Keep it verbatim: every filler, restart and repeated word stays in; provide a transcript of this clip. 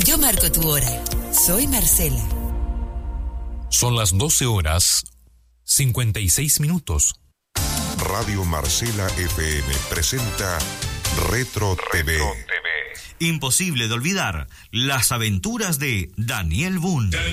Yo marco tu hora. Soy Marcela. Son las doce horas cincuenta y seis minutos. Radio Marcela F M presenta Retro T V. Imposible de olvidar las aventuras de Daniel Boone.